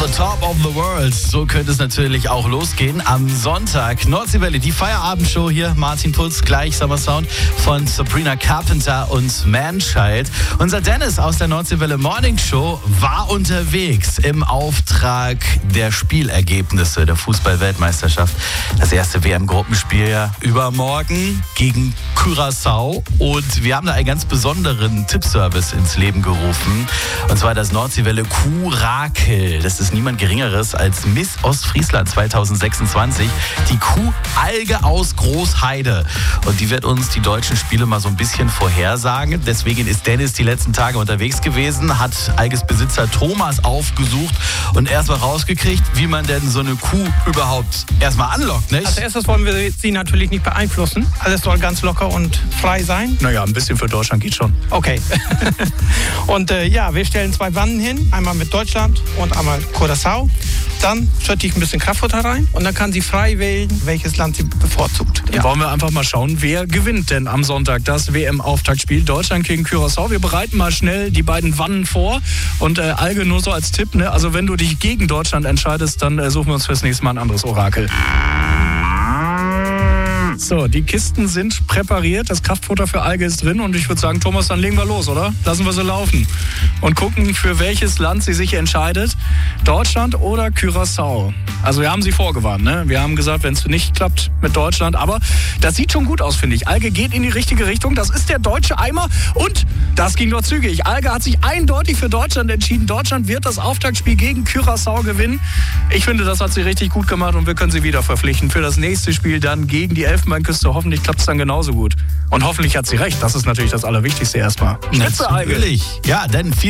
the top of the world. So könnte es natürlich auch losgehen am Sonntag. Nordseewelle, die Feierabendshow hier. Martin Puls, gleich Summer Sound von Sabrina Carpenter und Manchild. Unser Dennis aus der Nordseewelle Morning Show war unterwegs im Auftrag der Spielergebnisse der Fußball-Weltmeisterschaft. Das erste WM-Gruppenspiel ja übermorgen gegen Curaçao. Und wir haben da einen ganz besonderen Tippservice ins Leben gerufen. Und zwar das Nordseewelle Kuh-Rakel. Das ist niemand Geringeres als Miss Ostfriesland 2026. Die Kuh-Alge aus Großheide. Und die wird uns die deutschen Spiele mal so ein bisschen vorhersagen. Deswegen ist Dennis die letzten Tage unterwegs gewesen, hat Alges Besitzer Thomas aufgesucht und erstmal rausgekriegt, wie man denn so eine Kuh überhaupt erstmal anlockt, nicht? Als erstes wollen wir sie natürlich nicht beeinflussen. Alles soll ganz locker und frei sein. Naja, ein bisschen für Deutschland geht schon. Okay. Und wir stellen 2 Wannen hin. Einmal mit Deutschland und einmal Curaçao. Dann schütte ich ein bisschen Kraftfutter rein und dann kann sie frei wählen, welches Land sie bevorzugt. Dann wollen wir einfach mal schauen, wer gewinnt denn am Sonntag das WM-Auftaktspiel Deutschland gegen Curaçao. Wir bereiten mal schnell die beiden Wannen vor und Alge nur so als Tipp, ne? Also wenn du dich gegen Deutschland entscheidest, dann suchen wir uns fürs nächste Mal ein anderes Orakel. So, die Kisten sind präpariert, das Kraftfutter für Alge ist drin und ich würde sagen, Thomas, dann legen wir los, oder? Lassen wir sie laufen und gucken, für welches Land sie sich entscheidet. Deutschland oder Curaçao? Also wir haben sie vorgewarnt, ne? Wir haben gesagt, wenn es nicht klappt mit Deutschland, aber das sieht schon gut aus, finde ich. Alge geht in die richtige Richtung, das ist der deutsche Eimer und das ging doch zügig. Alge hat sich eindeutig für Deutschland entschieden. Deutschland wird das Auftaktspiel gegen Curaçao gewinnen. Ich finde, das hat sie richtig gut gemacht und wir können sie wieder verpflichten für das nächste Spiel dann gegen die Elfenbeinküste. Hoffentlich klappt es dann genauso gut. Und hoffentlich hat sie recht. Das ist natürlich das Allerwichtigste erstmal. Natürlich. Ja, denn